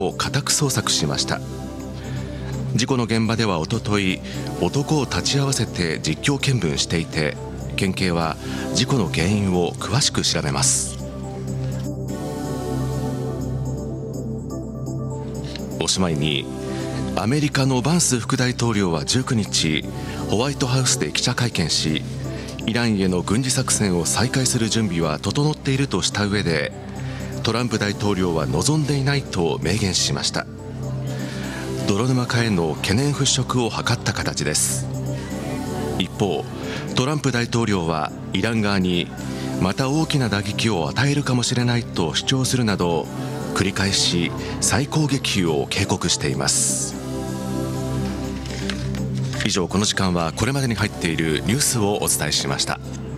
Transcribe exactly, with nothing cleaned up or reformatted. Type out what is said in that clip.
を家宅捜索しました。事故の現場ではおととい、男を立ち会わせて実況見分していて、県警は事故の原因を詳しく調べます。おしまいに、アメリカのバンス副大統領はじゅうくにち、ホワイトハウスで記者会見し、イランへの軍事作戦を再開する準備は整っているとした上で、トランプ大統領は望んでいないと明言しました。泥沼化への懸念払拭を図った形です。一方、トランプ大統領はイラン側にまた大きな打撃を与えるかもしれないと主張するなど、繰り返し再攻撃を警告しています。以上、この時間はこれまでに入っているニュースをお伝えしました。